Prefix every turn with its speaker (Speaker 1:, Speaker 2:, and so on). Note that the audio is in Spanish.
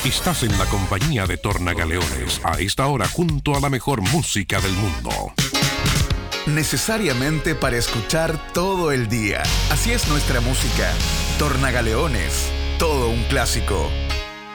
Speaker 1: Estás en la compañía de Tornagaleones, a esta hora junto a la mejor música del mundo.
Speaker 2: Necesariamente para escuchar todo el día. Así es nuestra música. Tornagaleones, todo un clásico.